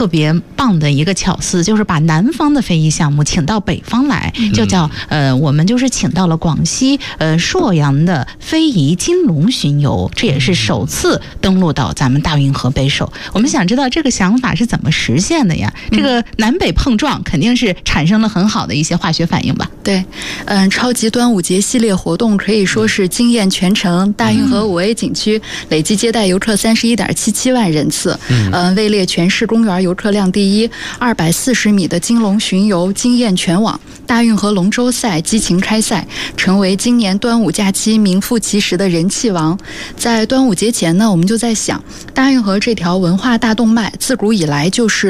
特别棒的一个巧思，就是把南方的非遗项目请到北方来，就叫我们就是请到了广西朔阳的非遗金龙巡游，这也是首次登陆到咱们大运河北首。我们想知道这个想法是怎么实现的呀？这个南北碰撞肯定是产生了很好的一些化学反应吧？ 对，超级端午节系列活动可以说是惊艳全城，大运河5A 景区累计接待游客31.77万人次，位列全市公园游客量第一，240米的金龙巡游惊艳全网，大运河龙舟赛激情开赛，成为今年端午假期名副其实的人气王。在端午节前呢，我们就在想，大运河这条文化大动脉自古以来就是